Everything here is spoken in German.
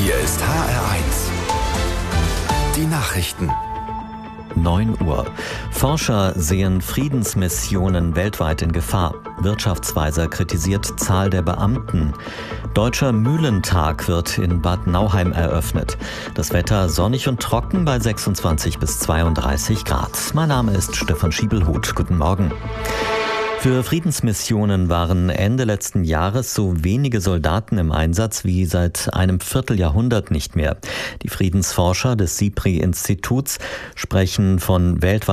Hier ist HR1. Die Nachrichten. 9 Uhr. Forscher sehen Friedensmissionen weltweit in Gefahr. Wirtschaftsweiser kritisiert Zahl der Beamten. Deutscher Mühlentag wird in Bad Nauheim eröffnet. Das Wetter sonnig und trocken bei 26 bis 32 Grad. Mein Name ist Stefan Schiebelhut. Guten Morgen. Für Friedensmissionen waren Ende letzten Jahres so wenige Soldaten im Einsatz wie seit einem Vierteljahrhundert nicht mehr. Die Friedensforscher des SIPRI-Instituts sprechen von weltweit